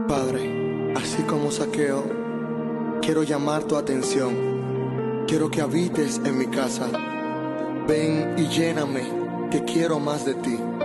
Padre, así como Zaqueo, quiero llamar tu atención. Quiero que habites en mi casa. Ven y lléname, que quiero más de ti.